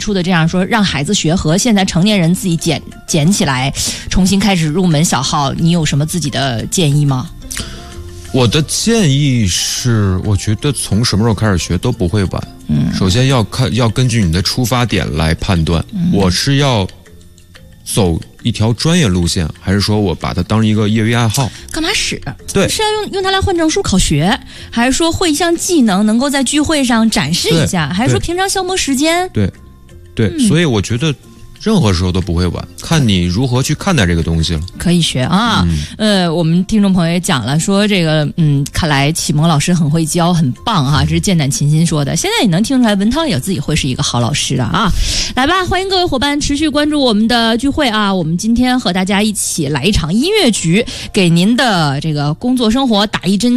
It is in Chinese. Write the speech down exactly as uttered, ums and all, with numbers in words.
出的这样说让孩子学和现在成年人自己捡捡起来重新开始入门小号，你有什么自己的建议吗？ 我的建议是，我觉得从什么时候开始学都不会晚。嗯，首先要看要根据你的出发点来判断，嗯、我是要走一条专业路线，还是说我把它当一个业余爱好？ 干嘛使？ 对， 是要用用它来换证书、考学，还是说会一项技能能够在聚会上展示一下，还是说平常消磨时间？ 对，对，嗯、所以我觉得。任何时候都不会晚，看你如何去看待这个东西了。 可以学啊，嗯、呃，我们听众朋友也讲了，说这个，嗯，看来启蒙老师很会教，很棒啊，这是剑胆琴心说的。现在也能听出来，文涛也自己会是一个好老师的啊。来吧，欢迎各位伙伴持续关注我们的聚会啊，我们今天和大家一起来一场音乐局，给您的这个工作生活打一针。